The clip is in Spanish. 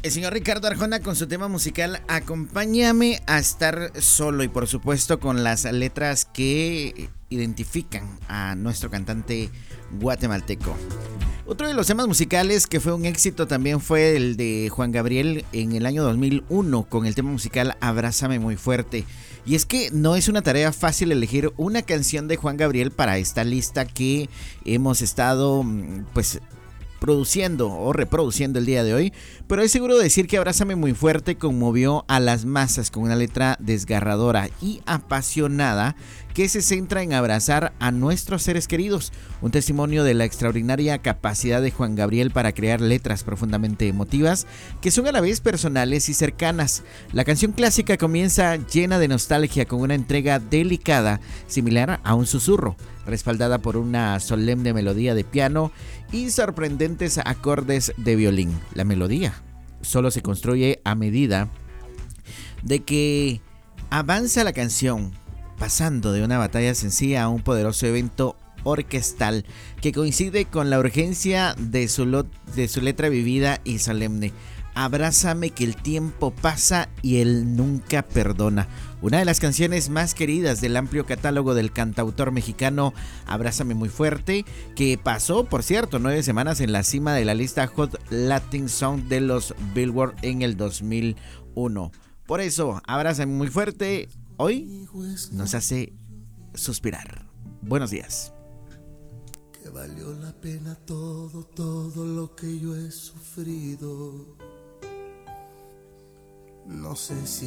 El señor Ricardo Arjona con su tema musical Acompáñame a estar solo, y por supuesto con las letras que identifican a nuestro cantante guatemalteco. Otro de los temas musicales que fue un éxito también fue el de Juan Gabriel en el año 2001 con el tema musical Abrázame muy fuerte. Y es que no es una tarea fácil elegir una canción de Juan Gabriel para esta lista que hemos estado produciendo o reproduciendo el día de hoy, pero es seguro decir que Abrázame muy fuerte conmovió a las masas con una letra desgarradora y apasionada que se centra en abrazar a nuestros seres queridos, un testimonio de la extraordinaria capacidad de Juan Gabriel para crear letras profundamente emotivas que son a la vez personales y cercanas. La canción clásica comienza llena de nostalgia con una entrega delicada similar a un susurro, respaldada por una solemne melodía de piano y sorprendentes acordes de violín. La melodía solo se construye a medida de que avanza la canción, pasando de una batalla sencilla a un poderoso evento orquestal que coincide con la urgencia de su letra vivida y solemne. Abrázame que el tiempo pasa y él nunca perdona. Una de las canciones más queridas del amplio catálogo del cantautor mexicano Abrázame muy fuerte, que pasó, por cierto, 9 semanas en la cima de la lista Hot Latin Song de los Billboard en el 2001. Por eso, Abrázame muy fuerte hoy nos hace suspirar. Buenos días. Que valió la pena todo lo que yo he sufrido. No sé si